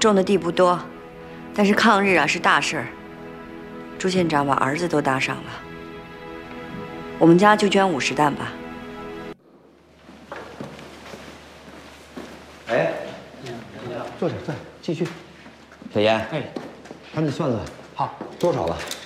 种的地不多，但是抗日啊是大事儿。朱县长把儿子都搭上了，我们家就捐50担吧。 哎，坐下，继续。小严，哎，他那算子好多少了？